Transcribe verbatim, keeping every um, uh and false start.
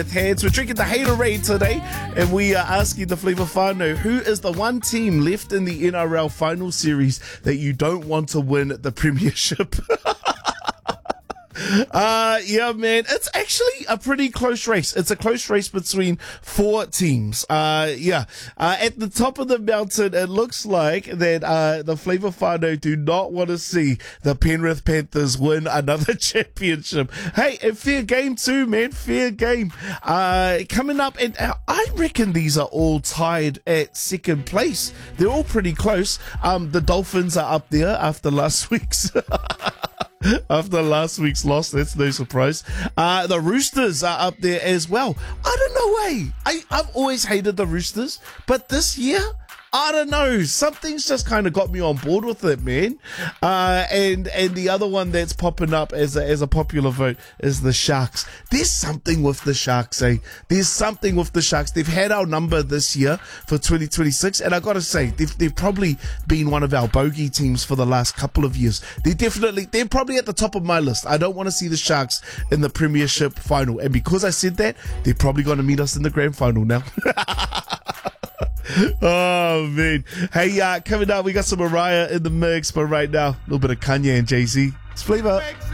Hands. We're drinking the Haterade today, and we are asking the Flavor whānau, who is the one team left in the N R L final series that you don't want to win the premiership? Uh, yeah, man, it's actually a pretty close race. It's a close race between four teams. Uh, yeah, uh, at the top of the mountain, it looks like that, uh, the Flavor whānau do not want to see the Penrith Panthers win another championship. Hey, and fair game too, man, fair game. Uh, coming up, and I reckon these are all tied at second place. They're all pretty close. Um, the Dolphins are up there after last week's After last week's loss, that's no surprise. Uh, the Roosters are up there as well. I don't know, way. I, I've always hated the Roosters, but this year, I don't know. Something's just kind of got me on board with it, man. Uh, and, and the other one that's popping up as a, as a popular vote is the Sharks. There's something with the Sharks, eh? There's something with the Sharks. They've had our number this year for twenty twenty-six, and I gotta say, they've, they've probably been one of our bogey teams for the last couple of years. They're definitely, they're probably at the top of my list. I don't want to see the Sharks in the Premiership final. And because I said that, they're probably going to meet us in the grand final now. Oh, man. Hey, uh, coming up, we got some Mariah in the mix, but right now, a little bit of Kanye and Jay-Z. It's Flavor.